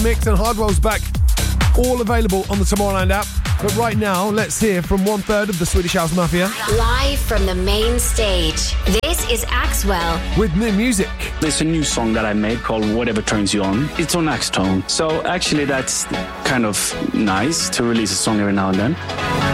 Mix and Hardwell's back. All available on the Tomorrowland app. But right now, let's hear from 1/3 of the Swedish House Mafia. Live from the main stage, this is Axwell. With new music. There's a new song that I made called Whatever Turns You On. It's on Axtone. So actually that's kind of nice to release a song every now and then.